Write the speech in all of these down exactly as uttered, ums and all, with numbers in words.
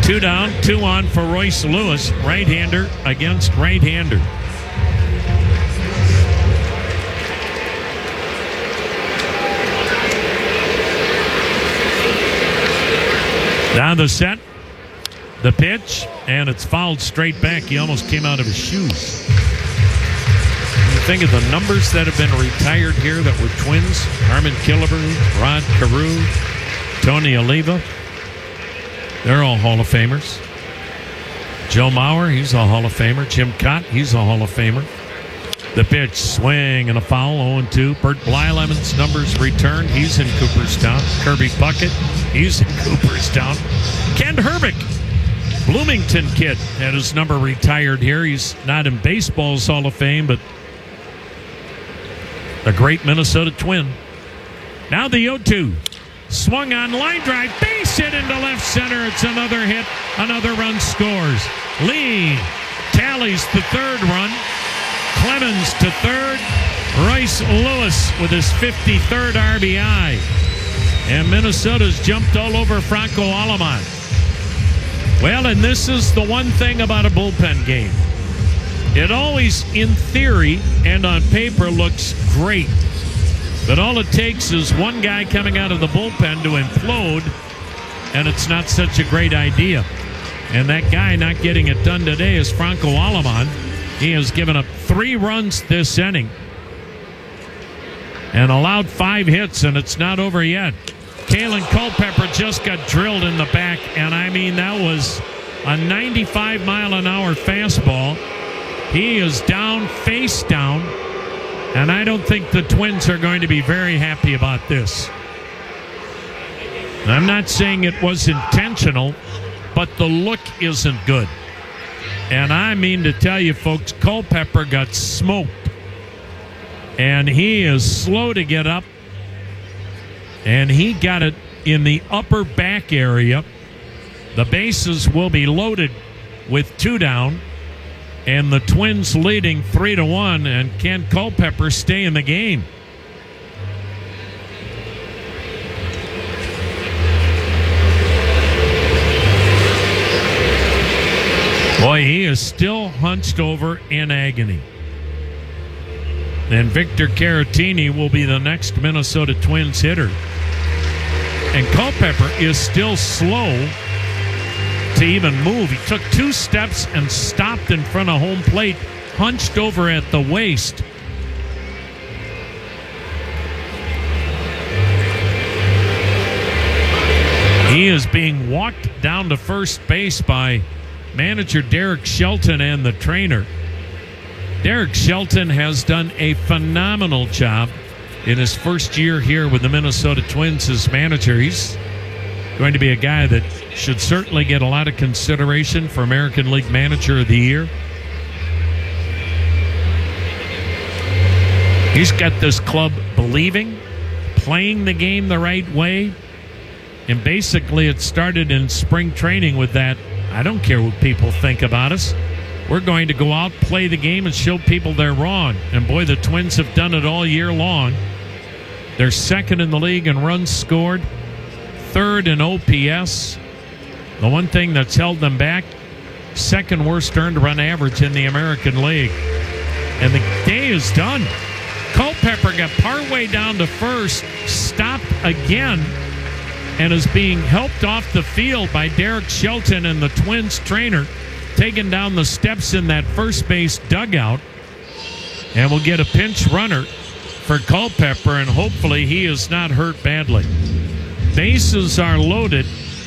Two down, two on for Royce Lewis, right-hander against right-hander. Now the set, the pitch, and it's fouled straight back. He almost came out of his shoes. You think of the numbers that have been retired here that were Twins: Harmon Killebrew, Rod Carew, Tony Oliva. They're all Hall of Famers. Joe Mauer, he's a Hall of Famer. Jim Cott, he's a Hall of Famer. The pitch, swing, and a foul, oh and two. Bert Blylemon's numbers returned. He's in Cooperstown. Kirby Puckett, he's in Cooperstown. Ken Herbick, Bloomington kid, had his number retired here. He's not in baseball's Hall of Fame, but a great Minnesota Twin. Now the oh two. Swung on, line drive, base hit into left center. It's another hit, another run scores. Lee tallies the third run. Clemens to third. Royce Lewis with his fifty-third R B I. And Minnesota's jumped all over Franco Aleman. Well, and this is the one thing about a bullpen game. It always, in theory and on paper, looks great. But all it takes is one guy coming out of the bullpen to implode, and it's not such a great idea. And that guy not getting it done today is Franco Aleman. He has given up three runs this inning and allowed five hits, and it's not over yet. Kalen Culpepper just got drilled in the back, and I mean, that was a ninety-five mile an hour fastball. He is down, face down, and I don't think the Twins are going to be very happy about this. I'm not saying it was intentional, but the look isn't good. And I mean to tell you, folks, Culpepper got smoked. And he is slow to get up. And he got it in the upper back area. The bases will be loaded with two down. And the Twins leading three to one. And can Culpepper stay in the game? Boy, he is still hunched over in agony. And Victor Caratini will be the next Minnesota Twins hitter. And Culpepper is still slow to even move. He took two steps and stopped in front of home plate, hunched over at the waist. He is being walked down to first base by manager Derek Shelton and the trainer. Derek Shelton has done a phenomenal job in his first year here with the Minnesota Twins as manager. He's going to be a guy that should certainly get a lot of consideration for American League Manager of the Year. He's got this club believing, playing the game the right way, and basically it started in spring training with that, I don't care what people think about us. We're going to go out, play the game, and show people they're wrong. And boy, the Twins have done it all year long. They're second in the league in runs scored, third in O P S. The one thing that's held them back, second worst earned run average in the American League. And the day is done. Culpepper got partway down to first, stopped again, and is being helped off the field by Derek Shelton and the Twins trainer, taking down the steps in that first base dugout. And we'll get a pinch runner for Culpepper, and hopefully he is not hurt badly. Bases are loaded.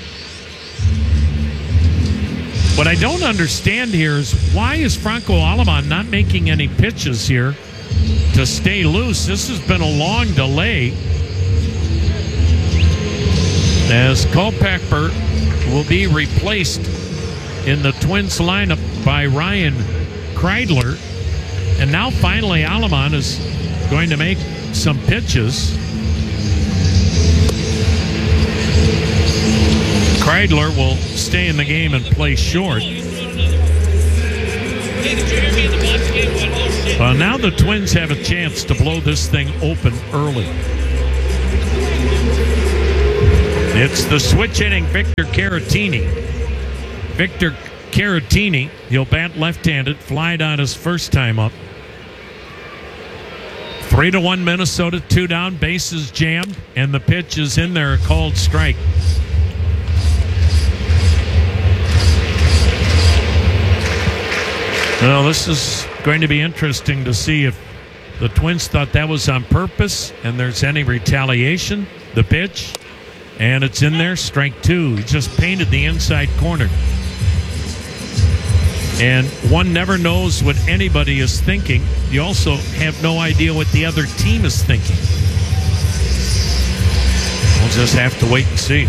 What I don't understand here is why is Franco Aleman not making any pitches here to stay loose? This has been a long delay, as Culpepper will be replaced in the Twins lineup by Ryan Kreidler. And now finally Aleman is going to make some pitches. Kreidler will stay in the game and play short. Well, now the Twins have a chance to blow this thing open early. It's the switch hitting Victor Caratini. Victor Caratini, he'll bat left-handed, flied out his first time up. Three to one Minnesota, two down, bases jammed, and the pitch is in there, a called strike. Well, this is going to be interesting to see if the Twins thought that was on purpose and there's any retaliation. The pitch, and it's in there, strike two. He just painted the inside corner. And one never knows what anybody is thinking. You also have no idea what the other team is thinking. We'll just have to wait and see.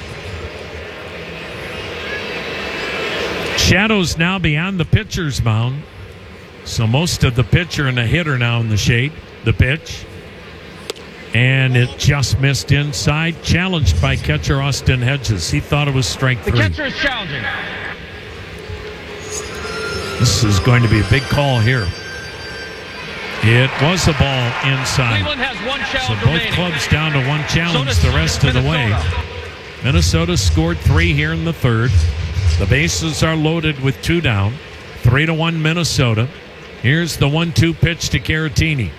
Shadows now beyond the pitcher's mound. So most of the pitcher and the hitter now in the shade. The pitch. And it just missed inside. Challenged by catcher Austin Hedges. He thought it was strike three. The catcher is challenging. This is going to be a big call here. It was a ball inside. Cleveland has one challenge so both remaining. clubs down to one challenge So the rest of the way. Minnesota scored three here in the third. The bases are loaded with two down. Three to one Minnesota. Here's the one two pitch to Caratini.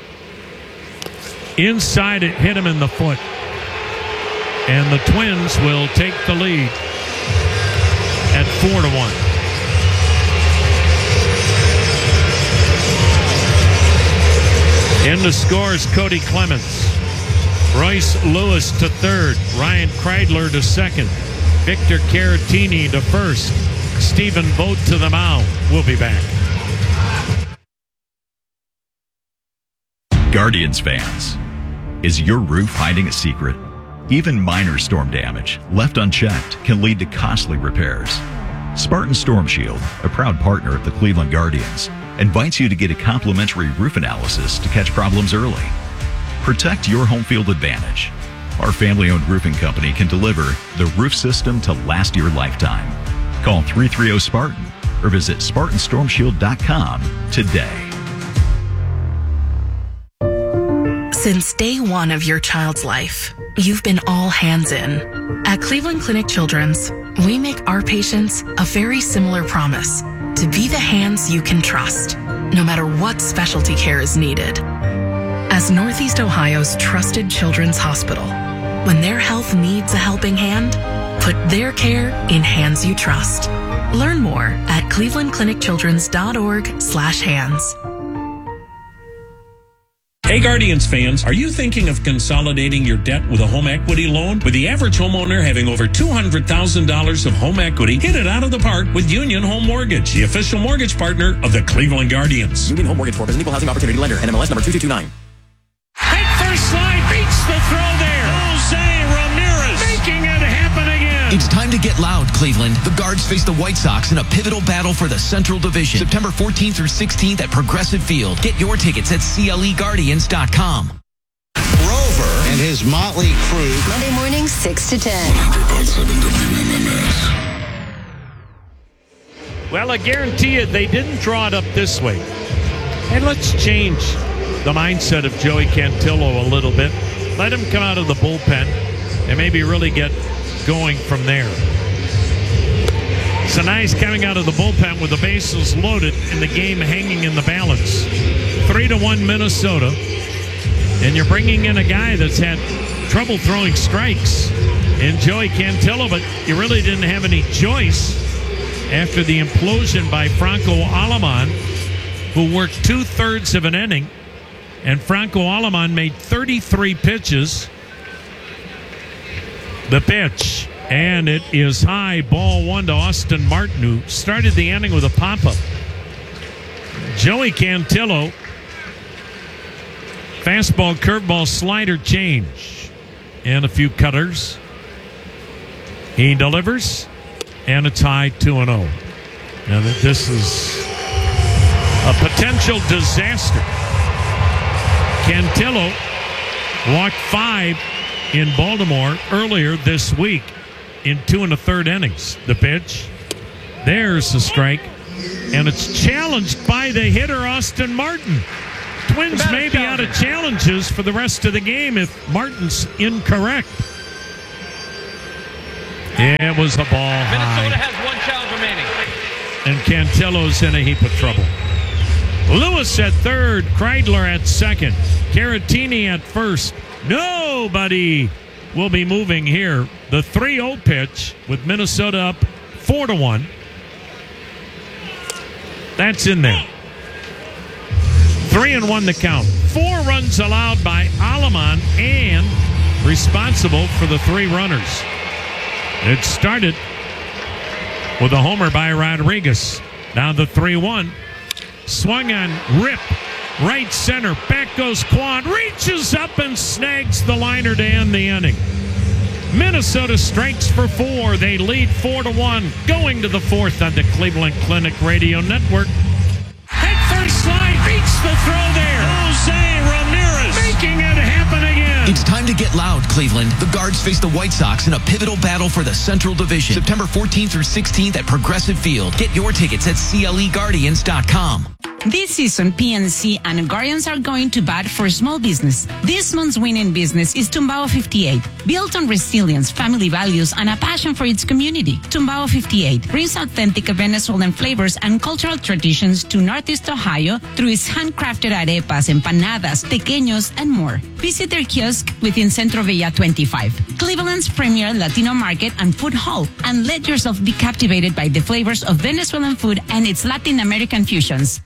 Inside, it hit him in the foot. And the Twins will take the lead at four to one. In the scores, Cody Clemens. Royce Lewis to third. Ryan Kreidler to second. Victor Caratini to first. Stephen Vogt to the mound. We'll be back. Guardians fans, is your roof hiding a secret? Even minor storm damage, left unchecked, can lead to costly repairs. Spartan Storm Shield, a proud partner of the Cleveland Guardians, invites you to get a complimentary roof analysis to catch problems early. Protect your home field advantage. Our family-owned roofing company can deliver the roof system to last your lifetime. Call three three zero Spartan or visit Spartan Storm Shield dot com today. Since day one of your child's life, you've been all hands in. At Cleveland Clinic Children's, we make our patients a very similar promise to be the hands you can trust, no matter what specialty care is needed. As Northeast Ohio's trusted children's hospital, when their health needs a helping hand, put their care in hands you trust. Learn more at cleveland clinic children's dot org slash hands. Hey Guardians fans, are you thinking of consolidating your debt with a home equity loan? With the average homeowner having over two hundred thousand dollars of home equity, hit it out of the park with Union Home Mortgage, the official mortgage partner of the Cleveland Guardians. Union Home Mortgage Corp is an equal housing opportunity lender and M L S number two two two nine. Head first slide beats the throw there. Jose Ramirez making it happen again. It's time to get loud, Cleveland. The Guards face the White Sox in a pivotal battle for the Central Division. September fourteenth through sixteenth at Progressive Field. Get your tickets at C L E Guardians dot com. Rover and his motley crew. Monday morning, six to ten. Well, I guarantee you they didn't draw it up this way. And let's change the mindset of Joey Cantillo a little bit. Let him come out of the bullpen and maybe really get going from there. So now he's coming out of the bullpen with the bases loaded and the game hanging in the balance. Three to one Minnesota. And you're bringing in a guy that's had trouble throwing strikes in Joey Cantillo, but you really didn't have any choice after the implosion by Franco Aleman, who worked two-thirds of an inning. And Franco Aleman made thirty-three pitches. The pitch, and it is high, ball one to Austin Martin, who started the inning with a pop-up. Joey Cantillo, fastball, curveball, slider change, and a few cutters. He delivers, and it's high two and oh. Now that this is a potential disaster. Cantillo walked five in Baltimore earlier this week in two and a third innings. The pitch, there's the strike, and it's challenged by the hitter Austin Martin. Twins may be out of challenges for the rest of the game if Martin's incorrect. It was a ball high. Minnesota has one challenge. and Cantillo's in a heap of trouble. Lewis at third, Kreidler at second, Caratini at first. Nobody will be moving here. The three oh pitch with Minnesota up four to one. That's in there. Three and one to count. Four runs allowed by Aleman and responsible for the three runners. It started with a homer by Rodriguez. Now the three one. Swung on, rip, right center. Back goes Kwan. Reaches up and snags the liner to end the inning. Minnesota strikes for four. They lead four to one. Going to the fourth on the Cleveland Clinic Radio Network. That first slide beats the throw there. Jose Ramirez making it happen again. It's time to get loud, Cleveland. The Guards face the White Sox in a pivotal battle for the Central Division. September fourteenth through sixteenth at Progressive Field. Get your tickets at C L E Guardians dot com. This season, P N C and Guardians are going to bat for small business. This month's winning business is Tumbao fifty-eight. Built on resilience, family values, and a passion for its community, Tumbao fifty-eight brings authentic Venezuelan flavors and cultural traditions to Northeast Ohio through its handcrafted arepas, empanadas, tequeños, and more. Visit their kiosk within Centro Villa twenty-five, Cleveland's premier Latino market and food hall, and let yourself be captivated by the flavors of Venezuelan food and its Latin American fusions.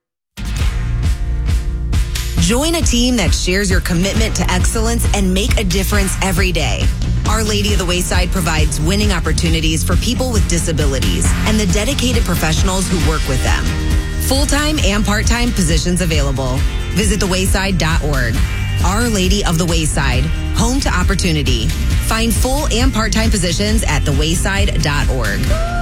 Join a team that shares your commitment to excellence and make a difference every day. Our Lady of the Wayside provides winning opportunities for people with disabilities and the dedicated professionals who work with them. Full-time and part-time positions available. Visit the wayside dot org. Our Lady of the Wayside, home to opportunity. Find full and part-time positions at the wayside dot org.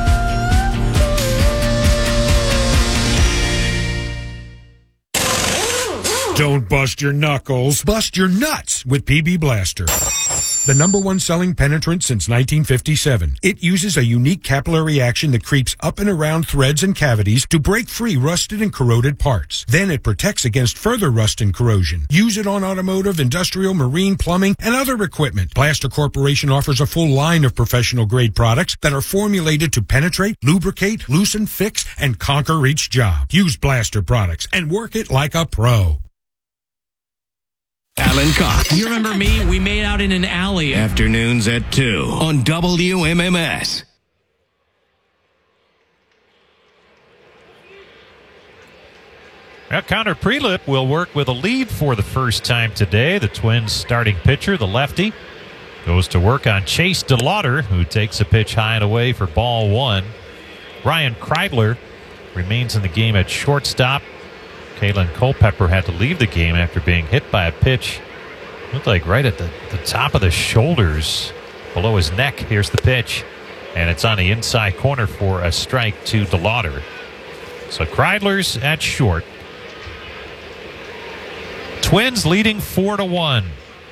Don't bust your knuckles. Bust your nuts with P B Blaster. The number one selling penetrant since nineteen fifty-seven. It uses a unique capillary action that creeps up and around threads and cavities to break free rusted and corroded parts. Then it protects against further rust and corrosion. Use it on automotive, industrial, marine, plumbing, and other equipment. Blaster Corporation offers a full line of professional-grade products that are formulated to penetrate, lubricate, loosen, fix, and conquer each job. Use Blaster products and work it like a pro. Alan Cox. You remember me? We made out in an alley. Afternoons at two on W M M S. Now, Connor Prelip will work with a lead for the first time today. The Twins' starting pitcher, the lefty, goes to work on Chase DeLauder, who takes a pitch high and away for ball one. Ryan Kreidler remains in the game at shortstop. Kalen Culpepper had to leave the game after being hit by a pitch. Looked like right at the, the top of the shoulders, below his neck. Here's the pitch, and it's on the inside corner for a strike to DeLauder. So Kreidler's at short. Twins leading four to one.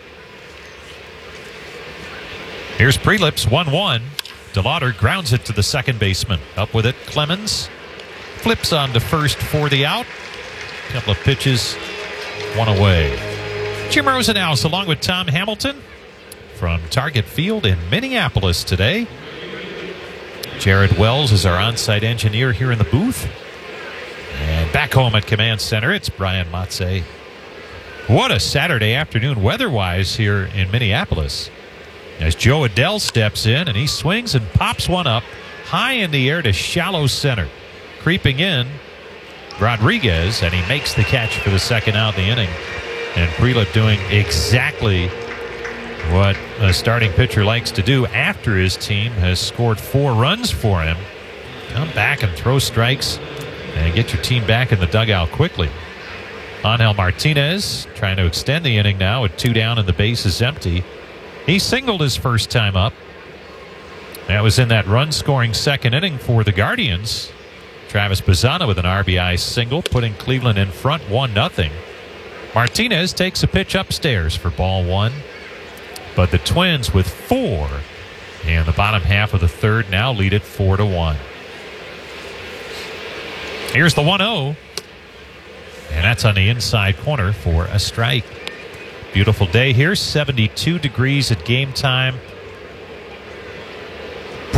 Here's Prelips, one one. DeLauder grounds it to the second baseman. Up with it, Clemens flips on to first for the out. Couple of pitches, one away. Jim Rosenhaus along with Tom Hamilton from Target Field in Minneapolis today. Jared Wells is our on-site engineer here in the booth. And back home at Command Center, it's Brian Matze. What a Saturday afternoon weather-wise here in Minneapolis. As Joe Adell steps in and he swings and pops one up high in the air to shallow center. Creeping in, Rodriguez, and he makes the catch for the second out of the inning. And Prelip doing exactly what a starting pitcher likes to do after his team has scored four runs for him. Come back and throw strikes and get your team back in the dugout quickly. Angel Martinez trying to extend the inning now with two down and the base is empty. He singled his first time up. That was in that run-scoring second inning for the Guardians. Travis Bazzana with an R B I single, putting Cleveland in front one nothing. Martinez takes a pitch upstairs for ball one. But the Twins with four in the bottom half of the third now lead it four to one. Here's the one oh. And that's on the inside corner for a strike. Beautiful day here, seventy-two degrees at game time.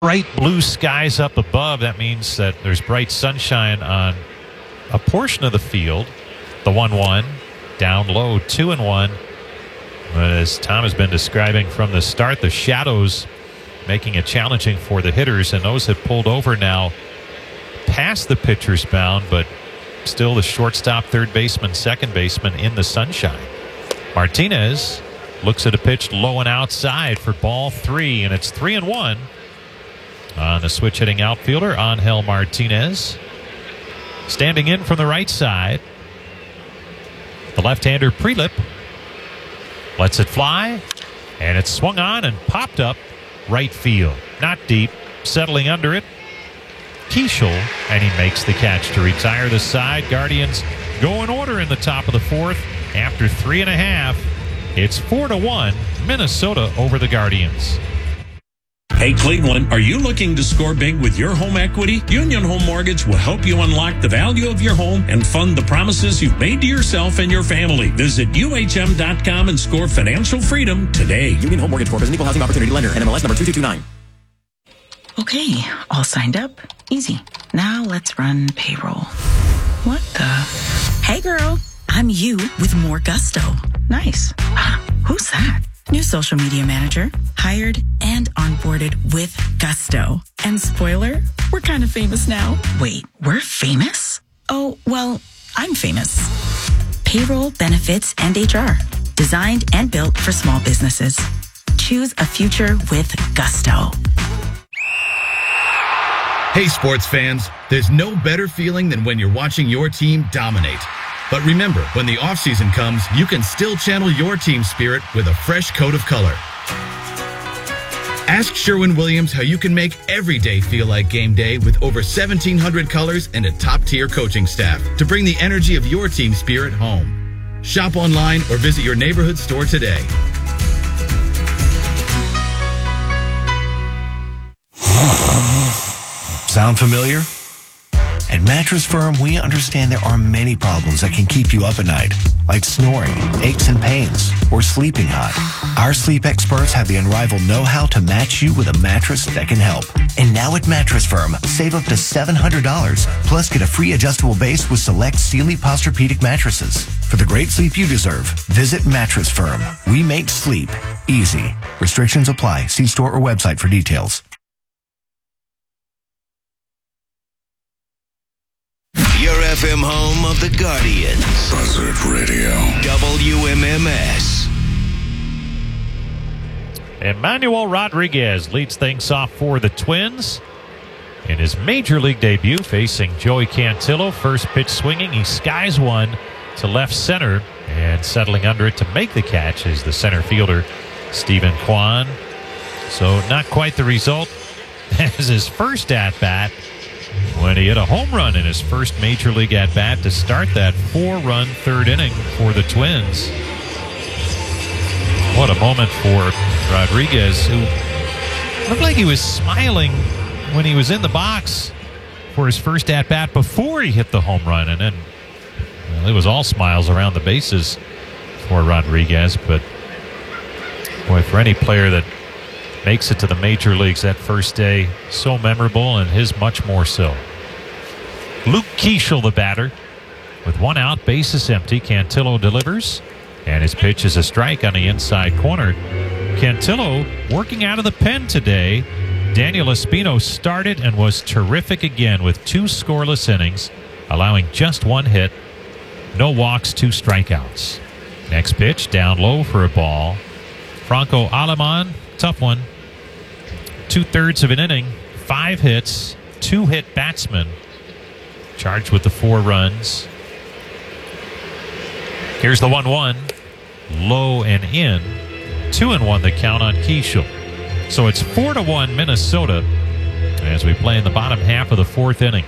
bright blue skies up above. That means that there's bright sunshine on a portion of the field. The one one, down low, two and one. But as Tom has been describing from the start, the shadows making it challenging for the hitters, and those have pulled over now past the pitcher's mound, but still the shortstop, third baseman, second baseman in the sunshine. Martinez looks at a pitch low and outside for ball three, and it's three and one on the switch hitting outfielder, Angel Martinez. Standing in from the right side, the left-hander Prelip lets it fly, and it's swung on and popped up right field. Not deep, settling under it, Keishel, and he makes the catch to retire the side. Guardians go in order in the top of the fourth. After three and a half, it's four to one, Minnesota over the Guardians. Hey, Cleveland, are you looking to score big with your home equity? Union Home Mortgage will help you unlock the value of your home and fund the promises you've made to yourself and your family. Visit U H M dot com and score financial freedom today. Union Home Mortgage Corp is an equal housing opportunity lender. N M L S number two two two nine. Okay, all signed up. Easy. Now let's run payroll. What the? Hey girl, I'm you with more gusto. Nice. Who's that? New social media manager, hired and onboarded with gusto. And spoiler, we're kind of famous now. Wait, we're famous? Oh, well, I'm famous. Payroll, benefits, and H R. Designed and built for small businesses. Choose a future with gusto. Hey, sports fans, there's no better feeling than when you're watching your team dominate. But remember, when the offseason comes, you can still channel your team spirit with a fresh coat of color. Ask Sherwin-Williams how you can make every day feel like game day with over seventeen hundred colors and a top-tier coaching staff to bring the energy of your team spirit home. Shop online or visit your neighborhood store today. Sound familiar? At Mattress Firm, we understand there are many problems that can keep you up at night, like snoring, aches and pains, or sleeping hot. Our sleep experts have the unrivaled know-how to match you with a mattress that can help. And now at Mattress Firm, save up to seven hundred dollars, plus get a free adjustable base with select Sealy Posturepedic mattresses. For the great sleep you deserve, visit Mattress Firm. We make sleep easy. Restrictions apply. See store or website for details. Your F M home of the Guardians. Buzzard Radio. W M M S. Emmanuel Rodriguez leads things off for the Twins in his major league debut, facing Joey Cantillo. First pitch swinging, he skies one to left center, and settling under it to make the catch is the center fielder, Stephen Kwan. So not quite the result as his first at-bat, when he hit a home run in his first major league at-bat to start that four-run third inning for the Twins. What a moment for Rodriguez, who looked like he was smiling when he was in the box for his first at-bat before he hit the home run. And then well, it was all smiles around the bases for Rodriguez. But, boy, for any player that makes it to the major leagues that first day, so memorable, and his much more so. Luke Keishel, the batter, with one out, bases empty. Cantillo delivers, and his pitch is a strike on the inside corner. Cantillo working out of the pen today. Daniel Espino started and was terrific again with two scoreless innings, allowing just one hit, no walks, two strikeouts. Next pitch, down low for a ball. Franco Aleman, tough one. Two-thirds of an inning, five hits, two-hit batsman, charged with the four runs. Here's the one one, low and in. Two and one the count on Keishel. So it's four to one Minnesota as we play in the bottom half of the fourth inning.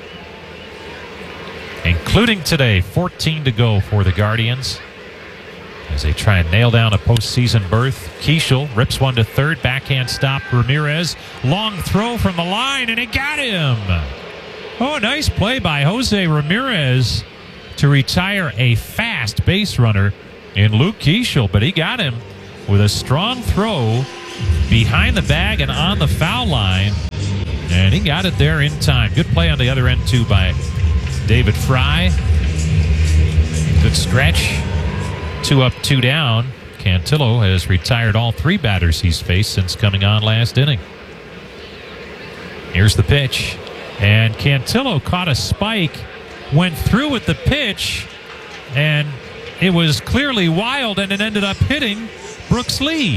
Including today, fourteen to go for the Guardians as they try and nail down a postseason berth. Keishel rips one to third, backhand stop Ramirez. Long throw from the line, and it got him. Oh, nice play by Jose Ramirez to retire a fast base runner in Luke Keishel, but he got him with a strong throw behind the bag and on the foul line. And he got it there in time. Good play on the other end, too, by David Fry. Good stretch. Two up, two down. Cantillo has retired all three batters he's faced since coming on last inning. Here's the pitch. And Cantillo caught a spike, went through with the pitch, and it was clearly wild, and it ended up hitting Brooks Lee.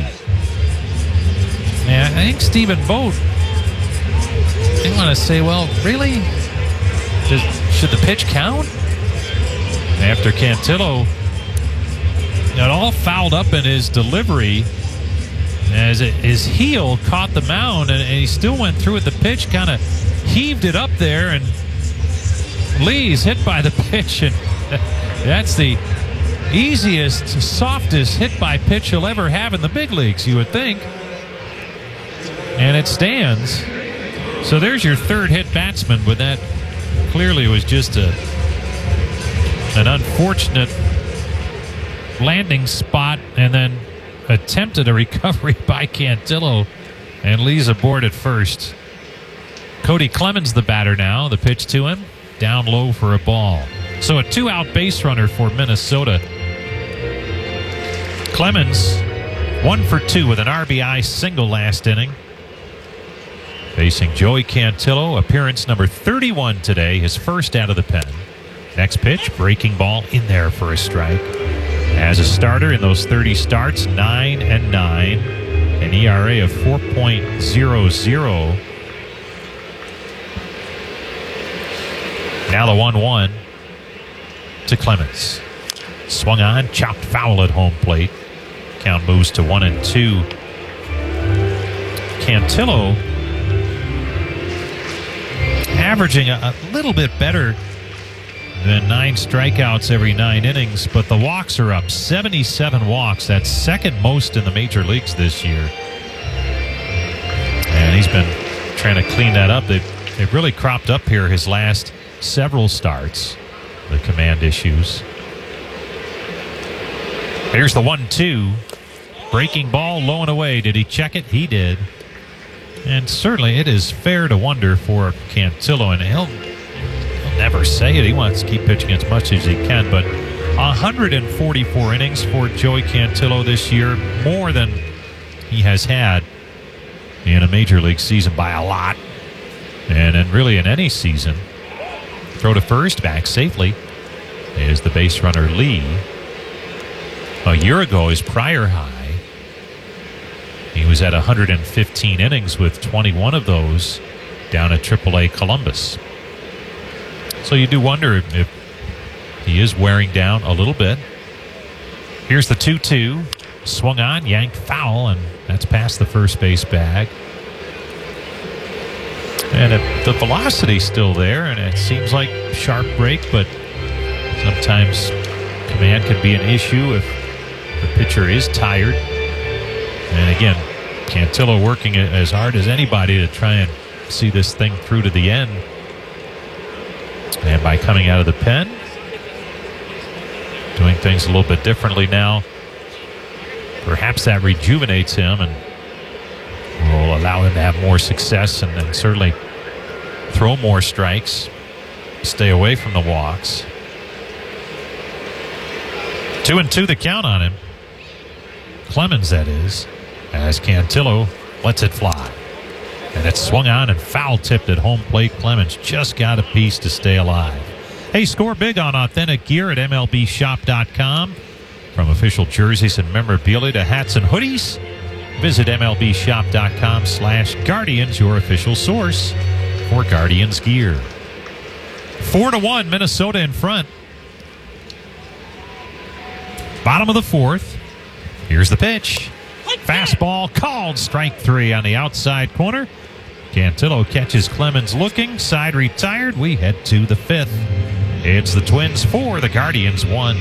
And I think Stephen Vogt, they want to say, well, really? Does, should the pitch count? After Cantillo got all fouled up in his delivery, as it, his heel caught the mound, and, and he still went through with the pitch, kind of heaved it up there, and Lee's hit by the pitch, and that's the easiest, softest hit by pitch he'll ever have in the big leagues, you would think. And it stands. So there's your third hit batsman, but that clearly was just a an unfortunate landing spot, and then attempted a recovery by Cantillo, and Lee's aboard at first. Cody Clemens the batter now. The pitch to him, down low for a ball. So a two-out base runner for Minnesota. Clemens, one for two with an R B I single last inning. Facing Joey Cantillo, appearance number thirty-one today, his first out of the pen. Next pitch, breaking ball in there for a strike. As a starter in those thirty starts, nine and nine, an E R A of four point oh oh. Now the one one to Clemens. Swung on, chopped foul at home plate. Count moves to one and two. Cantillo averaging a, a little bit better than nine strikeouts every nine innings, but the walks are up. seventy-seven walks. That's second most in the major leagues this year. And he's been trying to clean that up. They've, they've really cropped up here his last several starts, the command issues. Here's the one two. Breaking ball low and away. Did he check it? He did. And certainly it is fair to wonder for Cantillo, and he'll, he'll never say it. He wants to keep pitching as much as he can, but one hundred forty-four innings for Joey Cantillo this year, more than he has had in a major league season by a lot, and then really in any season. Throw to first, back safely is the base runner Lee. A year ago, his prior high, he was at one hundred fifteen innings with twenty-one of those down at triple A Columbus. So you do wonder if, if he is wearing down a little bit. Here's the two two. Swung on, yanked foul, and that's past the first base bag. And it, the velocity's still there, and it seems like sharp break, but sometimes command can be an issue if the pitcher is tired. And again, Cantillo working as hard as anybody to try and see this thing through to the end. And by coming out of the pen, doing things a little bit differently now, perhaps that rejuvenates him and will allow him to have more success, and, and certainly throw more strikes, stay away from the walks. Two and two the count on him. Clemens, that is, as Cantillo lets it fly. And it's swung on and foul tipped at home plate. Clemens just got a piece to stay alive. Hey, score big on authentic gear at M L B shop dot com. From official jerseys and memorabilia to hats and hoodies, visit M L B shop dot com slash Guardians, your official source for Guardians gear. Four to one, Minnesota in front. Bottom of the fourth. Here's the pitch. Fastball called, strike three on the outside corner. Cantillo catches Clemens looking, side retired. We head to the fifth. It's the Twins four, the Guardians one.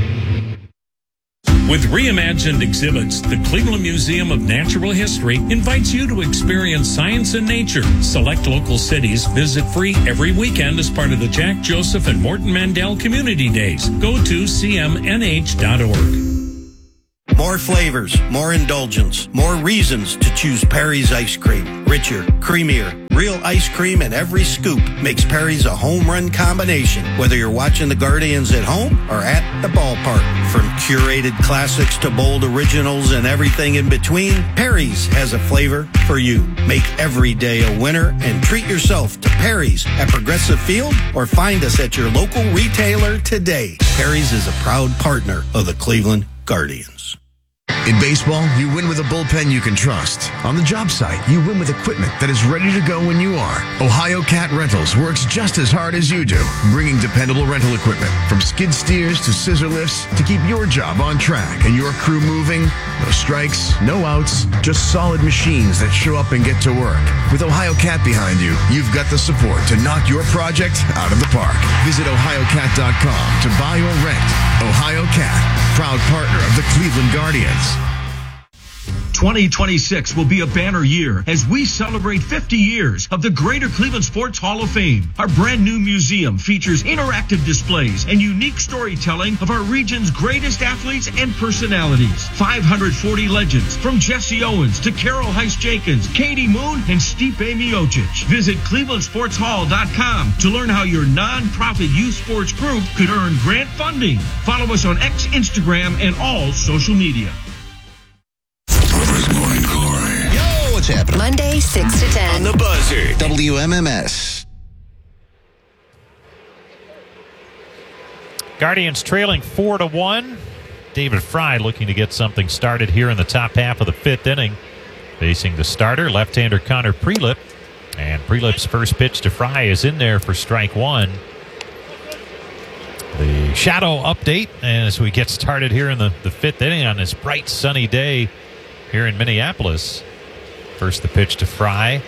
With reimagined exhibits, the Cleveland Museum of Natural History invites you to experience science and nature. Select local cities visit free every weekend as part of the Jack Joseph and Morton Mandel Community Days. Go to C M N H dot org. More flavors, more indulgence, more reasons to choose Perry's ice cream. Richer, creamier, real ice cream in every scoop makes Perry's a home run combination. Whether you're watching the Guardians at home or at the ballpark. From curated classics to bold originals and everything in between, Perry's has a flavor for you. Make every day a winner and treat yourself to Perry's at Progressive Field or find us at your local retailer today. Perry's is a proud partner of the Cleveland Guardians. In baseball, you win with a bullpen you can trust. On the job site, you win with equipment that is ready to go when you are. Ohio Cat Rentals works just as hard as you do, bringing dependable rental equipment from skid steers to scissor lifts to keep your job on track and your crew moving. No strikes, no outs, just solid machines that show up and get to work. With Ohio Cat behind you, you've got the support to knock your project out of the park. Visit ohio cat dot com to buy or rent. Ohio Cat, proud partner of the Cleveland Guardians. twenty twenty-six will be a banner year as we celebrate fifty years of the Greater Cleveland Sports Hall of Fame. Our brand new museum features interactive displays and unique storytelling of our region's greatest athletes and personalities. five hundred forty legends from Jesse Owens to Carol Heiss-Jenkins, Katie Moon, and Stipe Miocic. Visit cleveland sports hall dot com to learn how your nonprofit youth sports group could earn grant funding. Follow us on X, Instagram, and all social media. Yo, what's happening? Monday, six to ten. On the buzzer. W M M S. Guardians trailing four to one. David Fry looking to get something started here in the top half of the fifth inning. Facing the starter, left-hander Connor Prelip. And Prelip's first pitch to Fry is in there for strike one. The shadow update as we get started here in the, the fifth inning on this bright sunny day here in Minneapolis. First the pitch to Fry.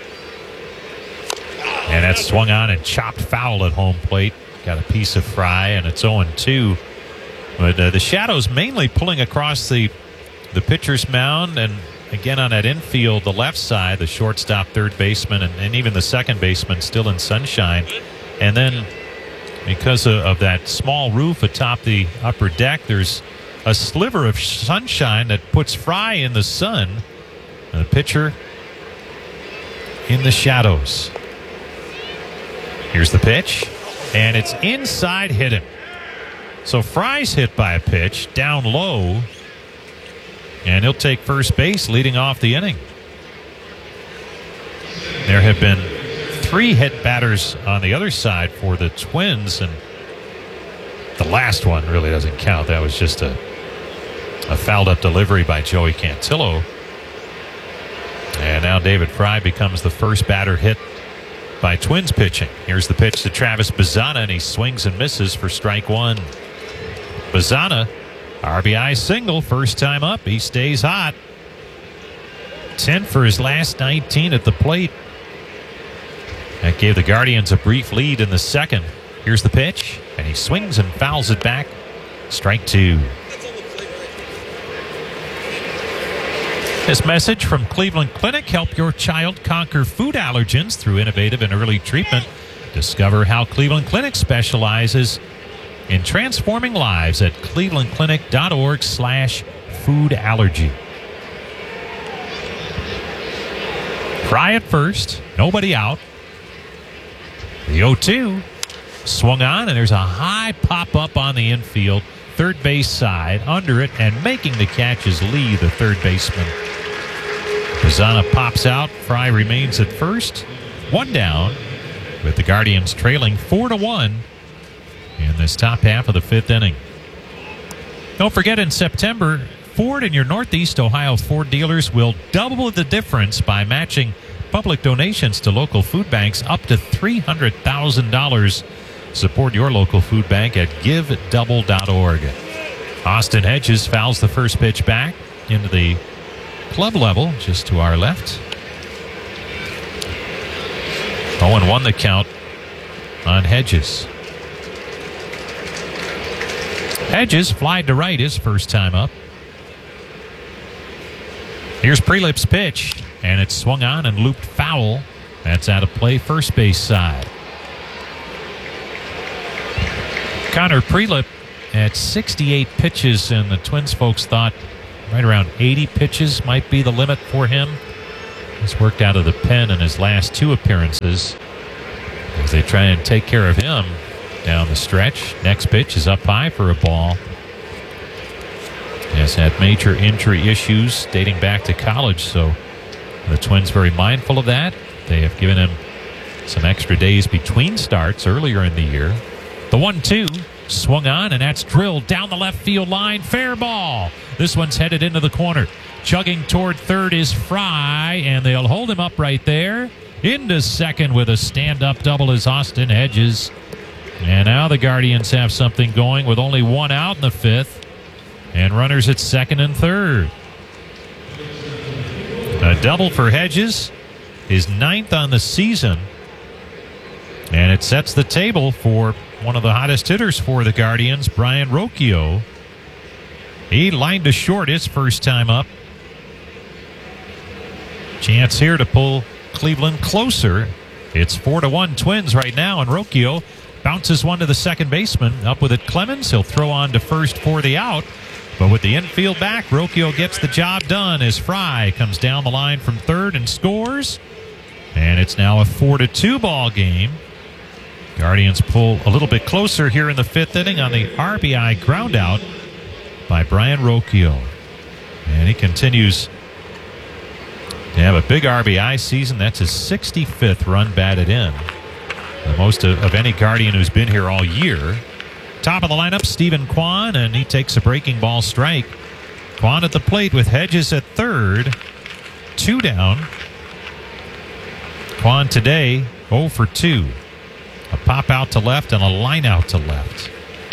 And that's swung on and chopped foul at home plate. Got a piece of Fry, and it's oh and two. But uh, the shadow's mainly pulling across the the pitcher's mound, and again on that infield, the left side, the shortstop, third baseman, and, and even the second baseman still in sunshine. And then because of, of that small roof atop the upper deck, there's a sliver of sunshine that puts Fry in the sun. And the pitcher in the shadows. Here's the pitch, and it's inside hitting. So Fry's hit by a pitch down low, and he'll take first base leading off the inning. There have been three hit batters on the other side for the Twins, and the last one really doesn't count. That was just a, a fouled up delivery by Joey Cantillo. And now David Fry becomes the first batter hit by Twins pitching. Here's the pitch to Travis Bazzana, and he swings and misses for strike one. Bazzana, R B I single, first time up. He stays hot. ten for his last nineteen at the plate. That gave the Guardians a brief lead in the second. Here's the pitch, and he swings and fouls it back. Strike two. This message from Cleveland Clinic: help your child conquer food allergens through innovative and early treatment. Discover how Cleveland Clinic specializes in transforming lives at cleveland clinic dot org slash food allergy. Fry at first, nobody out. The oh two swung on, and there's a high pop up on the infield, third base side, under it, and making the catch is Lee, the third baseman. Bazzana pops out. Fry remains at first. One down, with the Guardians trailing four to one in this top half of the fifth inning. Don't forget, in September, Ford and your Northeast Ohio Ford dealers will double the difference by matching public donations to local food banks up to three hundred thousand dollars. Support your local food bank at give double dot org. Austin Hedges fouls the first pitch back into the club level, just to our left. oh and one the count on Hedges. Hedges flied to right his first time up. Here's Prelip's pitch, and it's swung on and looped foul. That's out of play, first base side. Connor Prelip at sixty-eight pitches, and the Twins folks thought Right around eighty pitches might be the limit for him. He's worked out of the pen in his last two appearances as they try and take care of him down the stretch. Next pitch is up high for a ball. He has had major injury issues dating back to college, so the Twins very mindful of that. They have given him some extra days between starts earlier in the year. The one two swung on, and that's drilled down the left field line. Fair ball. This one's headed into the corner. Chugging toward third is Fry, and they'll hold him up right there. Into second with a stand-up double is Austin Hedges. And now the Guardians have something going with only one out in the fifth, and runners at second and third. A double for Hedges, his ninth on the season, and it sets the table for one of the hottest hitters for the Guardians, Brian Rocchio. He lined to short his first time up. Chance here to pull Cleveland closer. It's four to one Twins right now, and Rocchio bounces one to the second baseman. Up with it, Clemens. He'll throw on to first for the out. But with the infield back, Rocchio gets the job done as Fry comes down the line from third and scores. And it's now a four to two ball game. Guardians pull a little bit closer here in the fifth inning on the R B I ground out by Brian Rocchio. And he continues to have a big R B I season. That's his sixty-fifth run batted in. The most of, of any Guardian who's been here all year. Top of the lineup, Stephen Kwan, and he takes a breaking ball strike. Kwan at the plate with Hedges at third. Two down. Kwan today, oh for two. A pop out to left and a line out to left.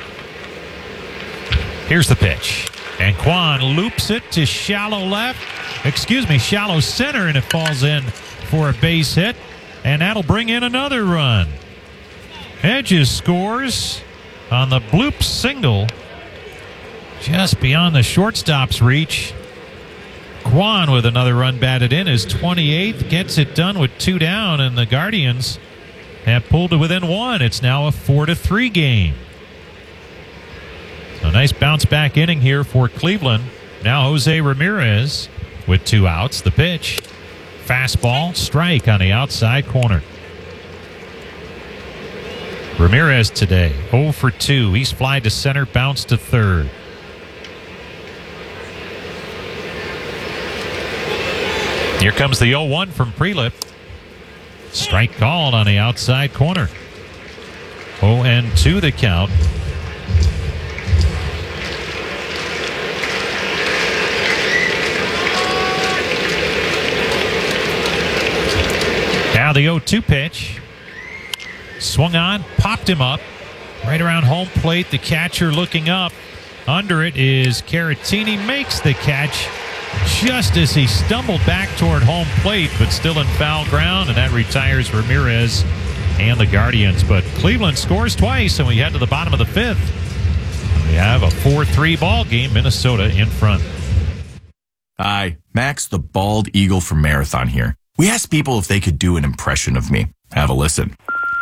Here's the pitch. And Kwan loops it to shallow left. Excuse me, shallow center, and it falls in for a base hit. And that'll bring in another run. Hedges scores on the bloop single just beyond the shortstop's reach. Kwan with another run batted in, his twenty-eighth, gets it done with two down, and the Guardians have pulled to within one. It's now a four to three game. So nice bounce back inning here for Cleveland. Now Jose Ramirez with two outs. The pitch, fastball, strike on the outside corner. Ramirez today, oh for two. He's fly to center, bounce to third. Here comes the oh one from Prelip. Strike called on the outside corner. oh and two the count. Now the oh two pitch. Swung on, popped him up. Right around home plate, the catcher looking up. Under it is Caratini, makes the catch just as he stumbled back toward home plate, but still in foul ground, and that retires Ramirez and the Guardians. But Cleveland scores twice, and we head to the bottom of the fifth. We have a four three ball game, Minnesota in front. Hi, Max the Bald Eagle from Marathon here. We asked people if they could do an impression of me. Have a listen.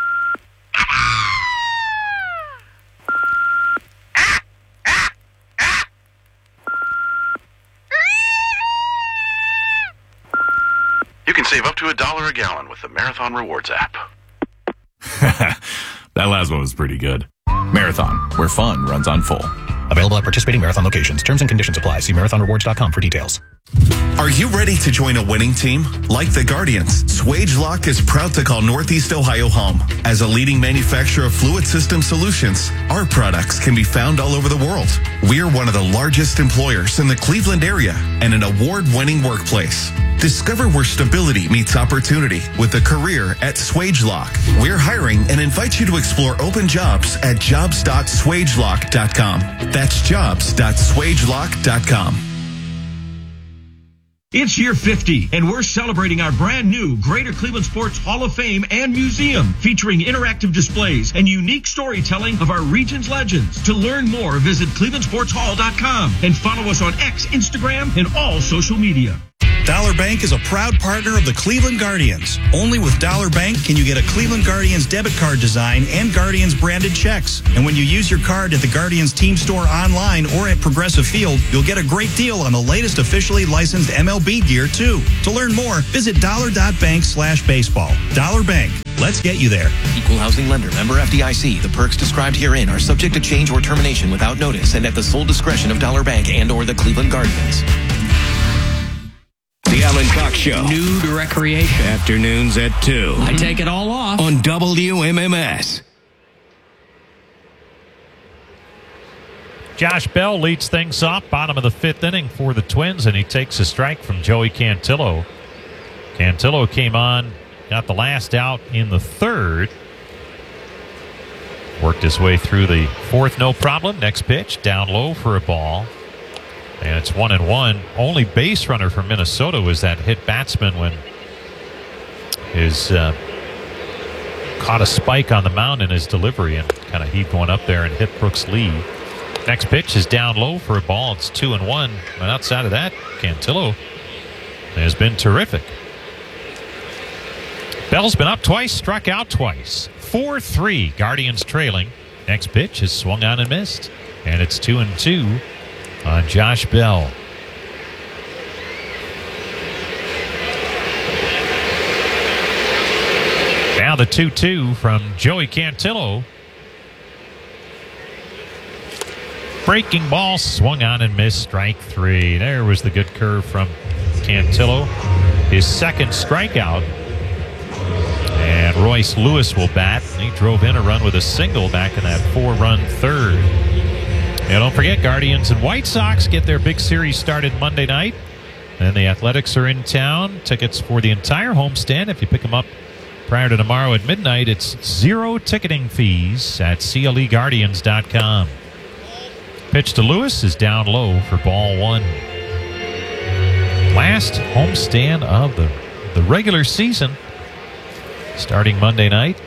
You can save up to a dollar a gallon with the Marathon Rewards app. That last one was pretty good. Marathon, where fun runs on full. Available at participating Marathon locations. Terms and conditions apply. See marathon rewards dot com for details. Are you ready to join a winning team? Like the Guardians, SwageLock is proud to call Northeast Ohio home. As a leading manufacturer of fluid system solutions, our products can be found all over the world. We're one of the largest employers in the Cleveland area and an award-winning workplace. Discover where stability meets opportunity with a career at SwageLock. We're hiring and invite you to explore open jobs at jobs dot swagelock dot com. That's jobs dot swagelock dot com. It's year fifty, and we're celebrating our brand new Greater Cleveland Sports Hall of Fame and Museum, featuring interactive displays and unique storytelling of our region's legends. To learn more, visit cleveland sports hall dot com and follow us on X, Instagram, and all social media. Dollar Bank is a proud partner of the Cleveland Guardians. Only with Dollar Bank can you get a Cleveland Guardians debit card design and Guardians branded checks. And when you use your card at the Guardians team store online or at Progressive Field, you'll get a great deal on the latest officially licensed M L B gear, too. To learn more, visit dollar.bank slash baseball. Dollar Bank. Let's get you there. Equal housing lender. Member F D I C. The perks described herein are subject to change or termination without notice and at the sole discretion of Dollar Bank and or the Cleveland Guardians. The Alan Cox Show. New to recreation. Afternoons at two. I take it all off. On W M M S. Josh Bell leads things off, bottom of the fifth inning for the Twins, and he takes a strike from Joey Cantillo. Cantillo came on, got the last out in the third. Worked his way through the fourth, no problem. Next pitch, down low for a ball. And it's one and one. Only base runner for Minnesota was that hit batsman when his uh, caught a spike on the mound in his delivery and kind of heaved one up there and hit Brooks Lee. Next pitch is down low for a ball. It's two and one. But outside of that, Cantillo has been terrific. Bell's been up twice, struck out twice. four three, Guardians trailing. Next pitch is swung on and missed. And it's two and two on Josh Bell. Now the two two from Joey Cantillo. Breaking ball, swung on and missed, strike three. There was the good curve from Cantillo. His second strikeout. And Royce Lewis will bat. He drove in a run with a single back in that four-run third. And don't forget, Guardians and White Sox get their big series started Monday night. And the Athletics are in town. Tickets for the entire homestand. If you pick them up prior to tomorrow at midnight, it's zero ticketing fees at C L E Guardians dot com. Pitch to Lewis is down low for ball one. Last homestand of the, the regular season, starting Monday night.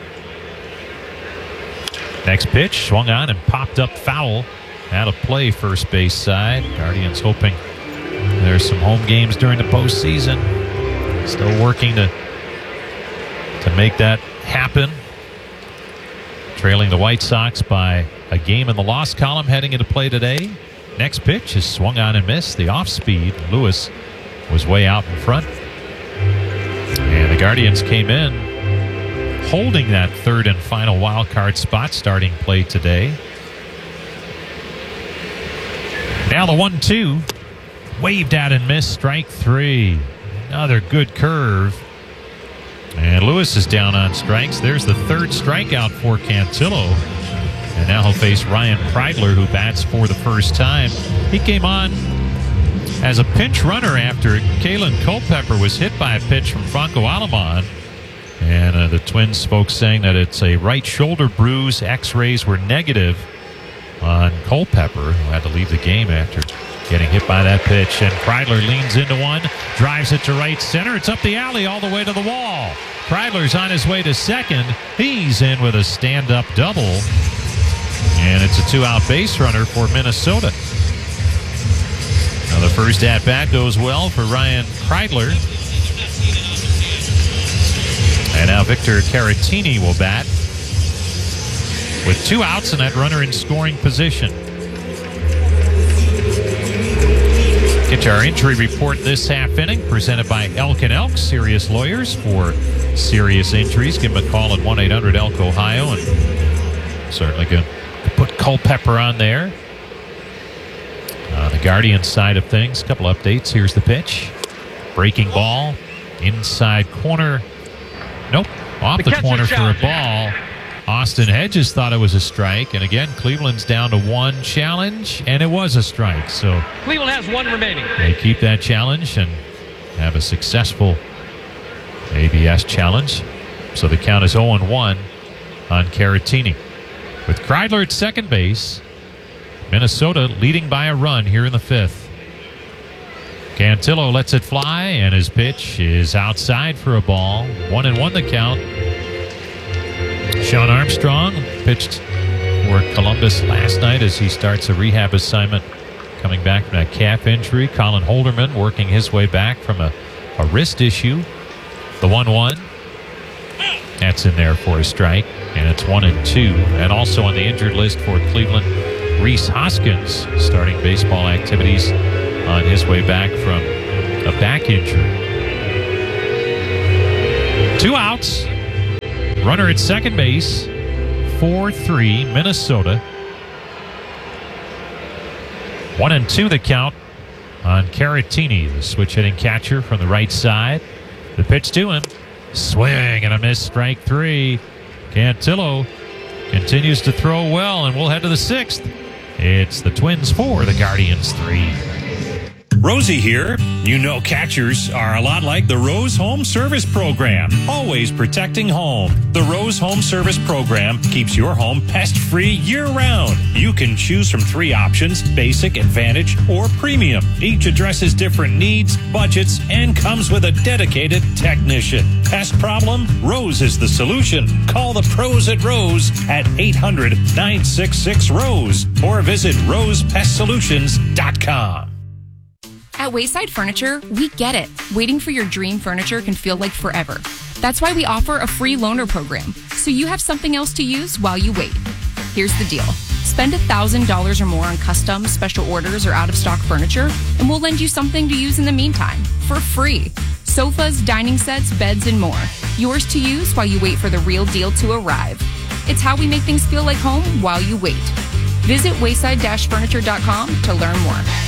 Next pitch, swung on and popped up foul. Out of play, first base side. Guardians hoping there's some home games during the postseason. Still working to, to make that happen. Trailing the White Sox by a game in the loss column heading into play today. Next pitch is swung on and missed. The off speed. Lewis was way out in front. And the Guardians came in holding that third and final wild card spot starting play today. Now the one two. Waved out and missed. Strike three. Another good curve. And Lewis is down on strikes. There's the third strikeout for Cantillo. And now he'll face Ryan Kreidler, who bats for the first time. He came on as a pinch runner after Kalen Culpepper was hit by a pitch from Franco Alamon. And uh, the Twins folks saying that it's a right shoulder bruise. X-rays were negative on Culpepper, who had to leave the game after getting hit by that pitch. And Kreidler leans into one, drives it to right center. It's up the alley all the way to the wall. Kreidler's on his way to second. He's in with a stand-up double. And it's a two-out base runner for Minnesota. Now the first at-bat goes well for Ryan Kreidler. And now Victor Caratini will bat with two outs and that runner in scoring position. Get to our injury report this half inning, presented by Elk and Elk, serious lawyers for serious injuries. Give them a call at one eight hundred elk Ohio, and certainly going to put Culpepper on there. On the Guardians side of things, a couple updates. Here's the pitch. Breaking ball, inside corner. Nope, off the, the corner for a ball. Austin Hedges thought it was a strike, and again, Cleveland's down to one challenge, and it was a strike. So Cleveland has one remaining. They keep that challenge and have a successful A B S challenge. So the count is oh and one on Caratini. With Kreidler at second base, Minnesota leading by a run here in the fifth. Cantillo lets it fly, and his pitch is outside for a ball. One and one the count. Sean Armstrong pitched for Columbus last night as he starts a rehab assignment coming back from that calf injury. Colin Holderman working his way back from a, a wrist issue. The one one. That's in there for a strike, and it's one and two. And also on the injured list for Cleveland, Reese Hoskins starting baseball activities on his way back from a back injury. Two outs. Runner at second base. four three Minnesota. One and two the count on Caratini, the switch hitting catcher from the right side. The pitch to him. Swing and a miss, strike three. Cantillo continues to throw well, and we'll head to the sixth. It's the Twins four, the Guardians three. Rosie here. You know catchers are a lot like the Rose Home Service Program, always protecting home. The Rose Home Service Program keeps your home pest-free year-round. You can choose from three options, Basic, Advantage, or Premium. Each addresses different needs, budgets, and comes with a dedicated technician. Pest problem? Rose is the solution. Call the pros at Rose at eight hundred, nine six six, ROSE or visit rose pest solutions dot com. At Wayside Furniture, we get it. Waiting for your dream furniture can feel like forever. That's why we offer a free loaner program, so you have something else to use while you wait. Here's the deal. Spend one thousand dollars or more on custom, special orders, or out-of-stock furniture, and we'll lend you something to use in the meantime, for free. Sofas, dining sets, beds, and more. Yours to use while you wait for the real deal to arrive. It's how we make things feel like home while you wait. Visit wayside dash furniture dot com to learn more.